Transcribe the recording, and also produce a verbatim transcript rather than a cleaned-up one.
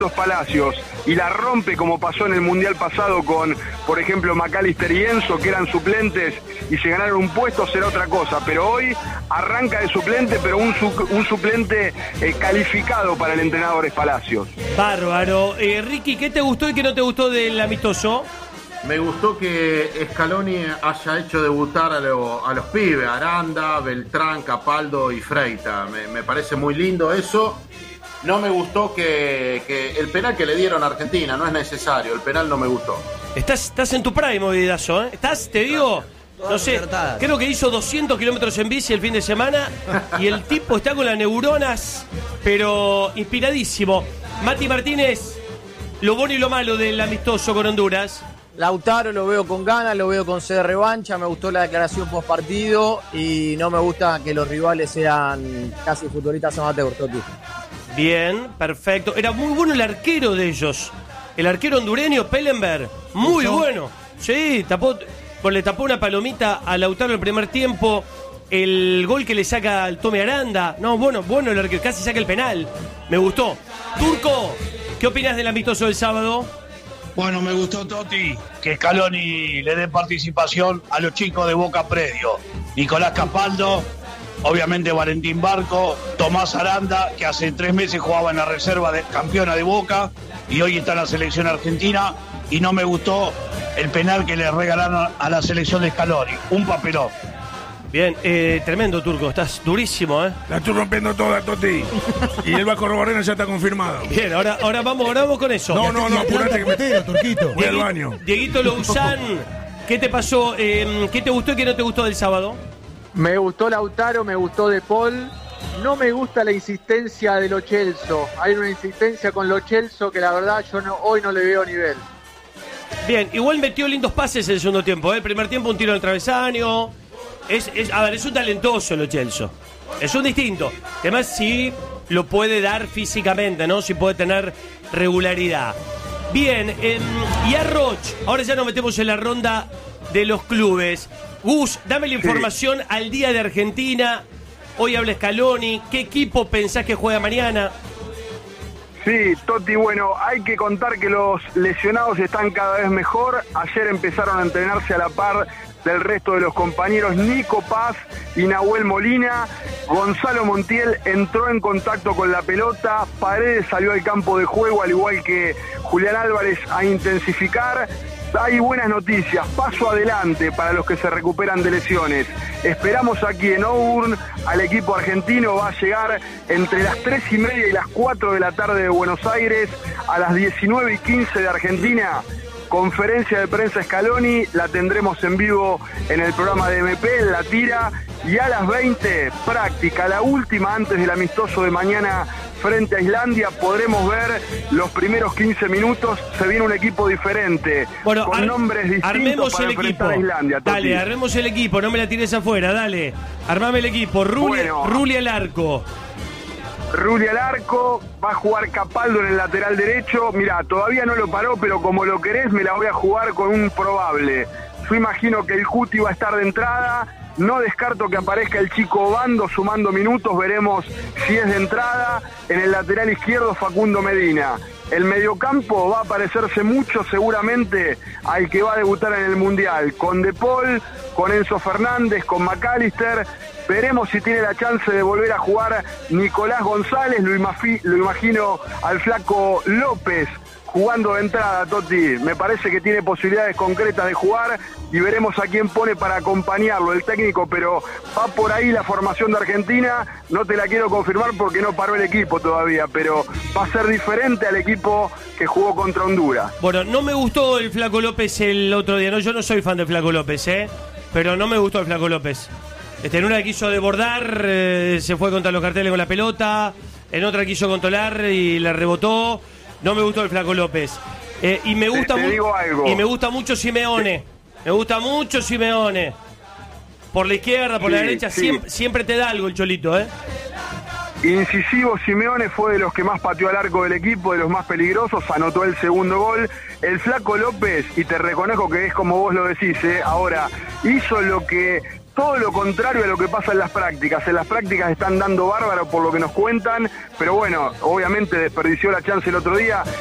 Palacios y la rompe como pasó en el Mundial pasado con, por ejemplo, McAllister y Enzo, que eran suplentes y se ganaron un puesto, será otra cosa. Pero hoy arranca de suplente, pero un, su, un suplente eh, calificado para el entrenador es Palacios. Bárbaro. Eh, Ricky, ¿qué te gustó y qué no te gustó del amistoso? Me gustó que Scaloni haya hecho debutar a, lo, a los pibes, Aranda, Beltrán, Capaldo y Freita. Me, me parece muy lindo eso. No me gustó que, que el penal que le dieron a Argentina, no es necesario, el penal no me gustó. Estás, estás en tu prime, Vidazo, ¿eh? Estás, te digo, no sé, creo que hizo doscientos kilómetros en bici el fin de semana y el tipo está con las neuronas, pero inspiradísimo. Mati Martínez, lo bueno y lo malo del amistoso con Honduras. Lautaro lo veo con ganas, lo veo con sed de revancha, me gustó la declaración post partido y no me gusta que los rivales sean casi futbolistas amateur, Toti. Bien, perfecto. Era muy bueno el arquero de ellos. El arquero hondureño, Pellenberg. Muy ¿Mucho? bueno. Sí, tapó, pues le tapó una palomita a Lautaro en el primer tiempo. El gol que le saca al Tome Aranda. No, bueno, bueno el arquero. Casi saca el penal. Me gustó. Turco, ¿qué opinas del amistoso del sábado? Bueno, me gustó, Toti, que Scaloni le dé participación a los chicos de Boca Predio. Nicolás Capaldo, obviamente Valentín Barco, Tomás Aranda, que hace tres meses jugaba en la reserva de campeona de Boca y hoy está en la selección argentina. Y no me gustó el penal que le regalaron a la selección de Scaloni. Un papelón. Bien, eh, tremendo, Turco, estás durísimo, ¿eh? La estoy rompiendo toda, Toti. Y el Vasco Robarena ya está confirmado. Bien, ahora, ahora, vamos, ahora vamos con eso. No, no, no, apurate que me Metero, Turquito. Voy al baño. Dieguito Louzán, ¿qué te pasó? Eh, ¿Qué te gustó y qué no te gustó del sábado? Me gustó Lautaro, me gustó De Paul. No me gusta la insistencia de Lo Celso. Hay una insistencia con Lo Celso que la verdad yo no, hoy no le veo nivel. Bien, igual metió lindos pases en el segundo tiempo, ¿eh? El primer tiempo un tiro al travesaño. Es, es, a ver, es un talentoso Lo Celso. Es un distinto. Además, sí lo puede dar físicamente, ¿no? Sí puede tener regularidad. Bien, eh, y a Roch, ahora ya nos metemos en la ronda de los clubes. Gus, dame la información sí. al día de Argentina. Hoy habla Scaloni. ¿Qué equipo pensás que juega mañana? Sí, Toti, bueno, hay que contar que los lesionados están cada vez mejor. Ayer empezaron a entrenarse a la par del resto de los compañeros Nico Paz y Nahuel Molina. Gonzalo Montiel entró en contacto con la pelota. Paredes salió al campo de juego, al igual que Julián Álvarez, a intensificar. Hay buenas noticias, paso adelante para los que se recuperan de lesiones. Esperamos aquí en Auburn al equipo argentino, va a llegar entre las tres y media y las cuatro de la tarde de Buenos Aires, a las diecinueve y quince de Argentina. Conferencia de prensa Scaloni, la tendremos en vivo en el programa de M P, en La Tira, y a las veinte, práctica, la última antes del amistoso de mañana frente a Islandia. Podremos ver los primeros quince minutos. Se viene un equipo diferente, bueno, con ar- nombres distintos para enfrentar a Islandia. Toti. Dale, armemos el equipo, no me la tires afuera, dale. Armame el equipo. Rulli, bueno, Rulli al arco. Rulli al arco, va a jugar Capaldo en el lateral derecho. Mirá, todavía no lo paró, pero como lo querés, me la voy a jugar con un probable. Yo imagino que el Cuti va a estar de entrada. No descarto que aparezca el chico Obando sumando minutos, veremos si es de entrada. En el lateral izquierdo, Facundo Medina. El mediocampo va a parecerse mucho seguramente al que va a debutar en el Mundial, con De Paul, con Enzo Fernández, con McAllister. Veremos si tiene la chance de volver a jugar Nicolás González. Lo, imafi- lo imagino al flaco López jugando de entrada, Toti. Me parece que tiene posibilidades concretas de jugar y veremos a quién pone para acompañarlo el técnico, pero va por ahí la formación de Argentina. No te la quiero confirmar porque no paró el equipo todavía, pero va a ser diferente al equipo que jugó contra Honduras. Bueno, no me gustó el flaco López el otro día. No, yo no soy fan del flaco López, ¿eh? Pero no me gustó el flaco López. Este, en una quiso desbordar, eh, se fue contra los carteles con la pelota. En otra quiso controlar y la rebotó. No me gustó el flaco López. Eh, y me gusta te, te digo algo. Y me gusta mucho Simeone. Me gusta mucho Simeone. Por la izquierda, por sí, la derecha, sí. siempre, siempre te da algo el Cholito, ¿eh? Incisivo Simeone, fue de los que más pateó al arco del equipo, de los más peligrosos, anotó el segundo gol. El flaco López, y te reconozco que es como vos lo decís, ¿eh? Ahora, hizo lo que todo lo contrario a lo que pasa en las prácticas. En las prácticas están dando bárbaro por lo que nos cuentan, pero bueno, obviamente desperdició la chance el otro día.